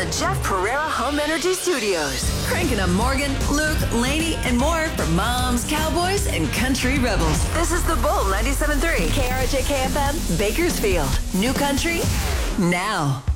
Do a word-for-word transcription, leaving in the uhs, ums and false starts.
the Jeff Pereira Home Energy Studios. Cranking up Morgan, Luke, Lainey, and more for moms, cowboys, and country rebels. This is The Bull ninety-seven point three. K R J K F M, Bakersfield. New country, now.